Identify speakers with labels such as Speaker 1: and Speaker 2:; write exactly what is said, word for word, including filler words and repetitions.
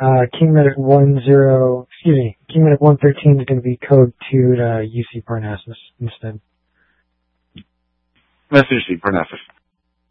Speaker 1: uh, King Medic one zero, excuse me, King Medic one thirteen is going to be code two to U C Parnassus instead.
Speaker 2: That's U C Parnassus.